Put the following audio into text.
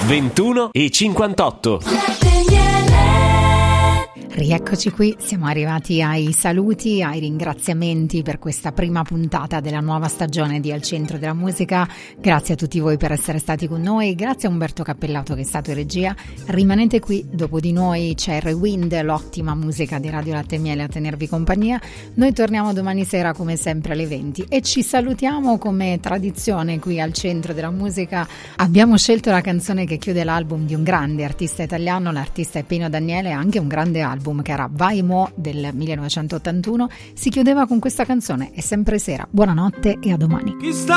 21:58. Rieccoci qui, siamo arrivati ai saluti, ai ringraziamenti per questa prima puntata della nuova stagione di Al Centro della Musica. Grazie a tutti voi per essere stati con noi, grazie a Umberto Cappellato che è stato in regia. Rimanete qui, dopo di noi c'è Rewind, l'ottima musica di Radio Latte e Miele a tenervi compagnia. Noi torniamo domani sera come sempre alle 20 e ci salutiamo come tradizione qui al Centro della Musica. Abbiamo scelto la canzone che chiude l'album di un grande artista italiano, l'artista è Pino Daniele, anche un grande album che era Vai Mo del 1981, si chiudeva con questa canzone. È sempre sera, buonanotte e a domani.